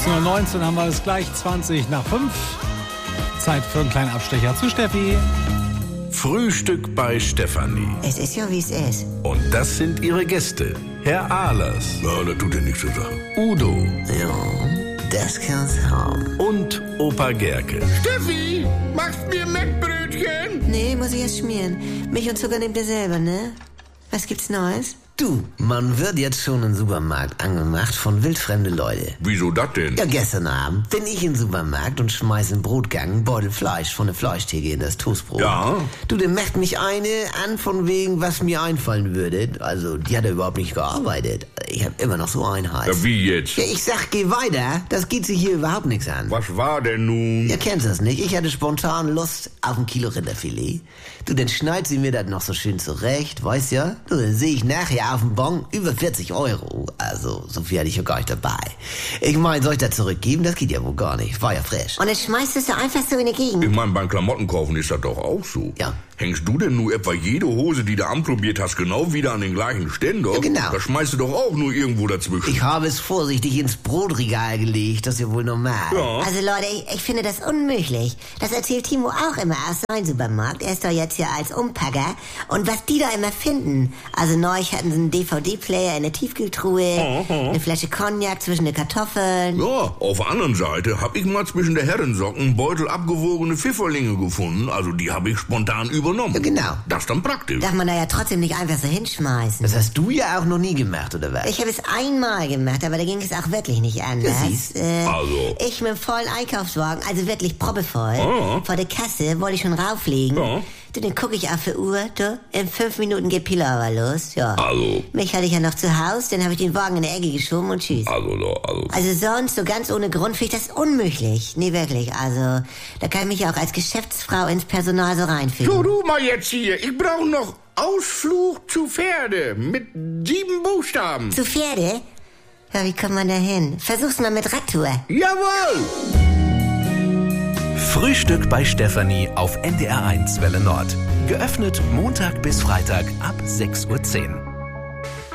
17:19 Uhr haben wir es gleich 20 nach 5. Zeit für einen kleinen Abstecher zu Steffi. Frühstück bei Stefanie. Es ist ja, wie es ist. Und das sind ihre Gäste. Herr Ahlers. Ja, das tut ja nichts zur Sache. Udo. Ja, das kann's haben. Und Opa Gerke. Steffi, machst mir Mettbrötchen? Nee, muss ich erst schmieren. Milch und Zucker nehmt ihr selber, ne? Was gibt's Neues? Du, man wird jetzt schon im Supermarkt angemacht von wildfremde Leute. Wieso das denn? Ja, gestern Abend bin ich im Supermarkt und schmeiß im Brotgang einen Beutel Fleisch von der Fleischtheke in das Toastbrot. Ja? Du, der macht mich eine an von wegen, was mir einfallen würde. Also, die hat er überhaupt nicht gearbeitet. Ich hab immer noch so einen Hals. Ja, wie jetzt? Ja, ich sag, geh weiter. Das geht sich hier überhaupt nichts an. Was war denn nun? Ihr kennt das nicht. Ich hatte spontan Lust auf ein Kilo Rinderfilet. Du, dann schneidet sie mir das noch so schön zurecht, weißt ja? Du, dann sehe ich nachher auf dem Bon über 40 Euro. Also, so viel hatte ich ja gar nicht dabei. Ich meine, soll ich das zurückgeben? Das geht ja wohl gar nicht. War ja frisch. Und dann schmeißt es so einfach so in die Gegend. Ich meine, beim Klamottenkaufen ist das doch auch so. Ja. Hängst du denn nur etwa jede Hose, die du anprobiert hast, genau wieder an den gleichen Ständer? Ja, genau. Da schmeißt du doch auch nur irgendwo dazwischen. Ich habe es vorsichtig ins Brotregal gelegt. Das ist ja wohl normal. Ja. Also Leute, ich finde das unmöglich. Das erzählt Timo auch immer aus seinem Supermarkt. Er ist doch jetzt hier als Umpacker. Und was die da immer finden. Also neulich hatten sie einen DVD-Player in der Tiefkühltruhe, eine Flasche Cognac zwischen den Kartoffeln. Ja, auf der anderen Seite hab ich mal zwischen der Herrensocken einen Beutel abgewogene Pfifferlinge gefunden. Also die habe ich spontan übernommen. Ja, genau. Das ist dann praktisch. Darf man da ja trotzdem nicht einfach so hinschmeißen. Das hast du ja auch noch nie gemacht, oder was? Ich habe es einmal gemacht, aber da ging es auch wirklich nicht anders. Ja, siehst. Also. Ich mit dem vollen Einkaufswagen, also wirklich proppevoll, vor der Kasse wollte ich schon rauflegen. Ja. Du, dann gucke ich auf die Uhr, du, in 5 Minuten geht Pilawa los, ja. Also. Mich hatte ich ja noch zu Hause, dann habe ich den Wagen in der Ecke geschoben und tschüss. Also sonst, so ganz ohne Grund, finde ich das unmöglich. Nee, wirklich, also, da kann ich mich ja auch als Geschäftsfrau ins Personal so reinfinden. So, du mal jetzt hier. Ich brauche noch Ausflug zu Pferde mit 7 Buchstaben. Zu Pferde? Ja, wie kommt man da hin? Versuch's mal mit Radtour. Jawohl! Frühstück bei Stefanie auf NDR1 Welle Nord. Geöffnet Montag bis Freitag ab 6:10 Uhr.